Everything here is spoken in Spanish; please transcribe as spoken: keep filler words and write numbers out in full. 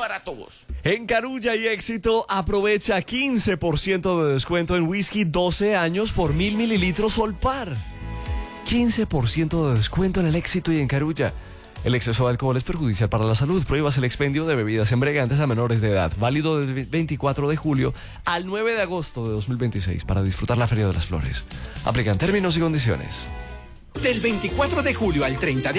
para todos. En Carulla y Éxito, aprovecha quince por ciento de descuento en whisky doce años por mil mililitros Solpar. quince por ciento de descuento en el Éxito y en Carulla. El exceso de alcohol es perjudicial para la salud. Prohíbas el expendio de bebidas embriagantes a menores de edad. Válido del veinticuatro de julio al nueve de agosto de dos mil veintiséis para disfrutar la Feria de las Flores. Aplican términos y condiciones. Del veinticuatro de julio al treinta de